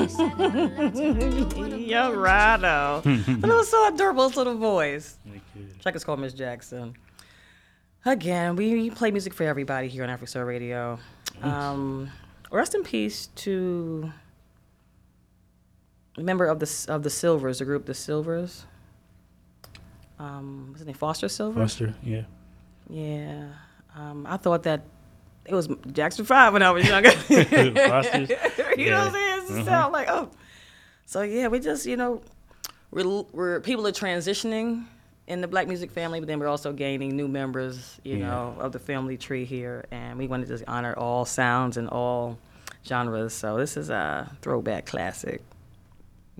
Young Rado. But it was so adorable, his little voice. Check us call Miss Jackson. Again, we play music for everybody here on Africa Soul Radio. Rest in peace to a member of the Silvers, the group The Silvers. What's his name? Foster Silver? Foster, yeah. Yeah. I thought that it was Jackson 5 when I was younger. Foster's? You know what I'm saying? It sound like, oh. So, yeah, we just, we're people are transitioning in the black music family, but then we're also gaining new members, you know, of the family tree here. And we want to just honor all sounds and all genres. So this is a throwback classic.